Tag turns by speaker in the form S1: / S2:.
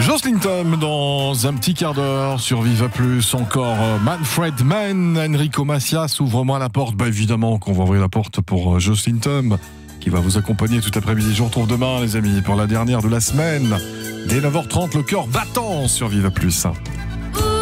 S1: Jocelyne Tom dans un petit quart d'heure sur Viva Plus. Encore Manfred Mann, Enrico Macias, ouvre-moi la porte. Bah évidemment qu'on va ouvrir la porte pour Jocelyne Tom qui va vous accompagner tout après-midi. Je vous retrouve demain les amis pour la dernière de la semaine. Dès 9h30, le cœur battant sur Viva Plus.